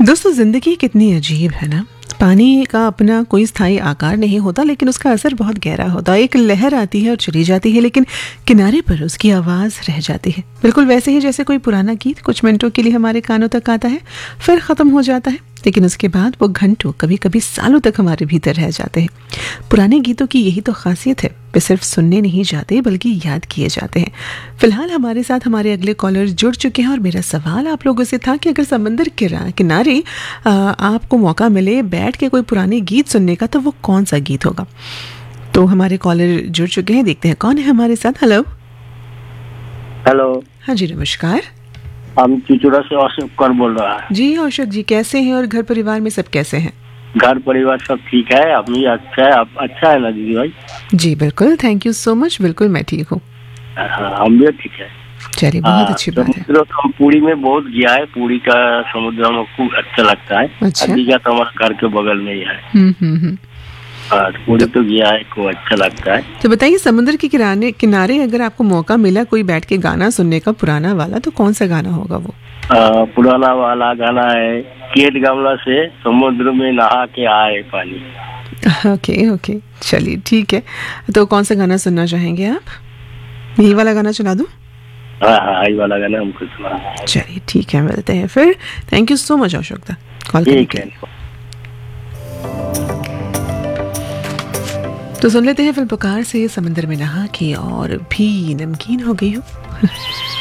दोस्तों, ज़िंदगी कितनी अजीब है ना। पानी का अपना कोई स्थायी आकार नहीं होता, लेकिन उसका असर बहुत गहरा होता है। एक लहर आती है और चली जाती है, लेकिन किनारे पर उसकी आवाज़ रह जाती है। बिल्कुल वैसे ही जैसे कोई पुराना गीत कुछ मिनटों के लिए हमारे कानों तक आता है, फिर ख़त्म हो जाता है, लेकिन उसके बाद वो घंटों, कभी कभी सालों तक हमारे भीतर रह जाते हैं। पुराने गीतों की यही तो खासियत है, वे सिर्फ सुनने नहीं जाते बल्कि याद किए जाते हैं। फिलहाल हमारे साथ हमारे अगले कॉलर जुड़ चुके हैं और मेरा सवाल आप लोगों से था कि अगर समंदर किनारे आपको मौका मिले बैठ के कोई पुराने गीत सुनने का, तो वो कौन सा गीत होगा। तो हमारे कॉलर जुड़ चुके हैं, देखते हैं कौन है हमारे साथ। Hello hello. हाँ जी, नमस्कार। हम चिचुड़ा से अशोक कर बोल रहा है। जी अशोक जी, कैसे हैं और घर परिवार में सब कैसे हैं। घर परिवार सब ठीक है, अभी अच्छा है। आप अच्छा है ना दीदी भाई। जी बिल्कुल, थैंक यू सो मच। बिल्कुल मैं ठीक हूँ। हाँ, हम भी ठीक है। चलिए, बहुत अच्छी बात है। समुद्र तो हम पुरी में बहुत गया है। पुरी का समुद्र हमको अच्छा लगता है। अच्छा। दीघा तो हमारे घर के बगल में ही है। हम्म। पुरी तो गया है, को अच्छा लगता है। तो बताइए, समुद्र के किनारे अगर आपको मौका मिला कोई बैठ के गाना सुनने का पुराना वाला, तो कौन सा गाना होगा वो। पुराना वाला गाना है केट गमला से समुद्र में नहा के आए पानी। ओके ओके, चलिए ठीक है। तो कौन सा गाना सुनना चाहेंगे आप। यही वाला गाना सुना दूं। हाँ, ये वाला गाना हमको सुना। चलिए ठीक है, मिलते हैं फिर। Thank you so much Ashok दा, कॉल करने के लिए। तो सुन लेते हैं फिल्म पुकार से समंदर में नहा के और भी नमकीन हो गई हूँ।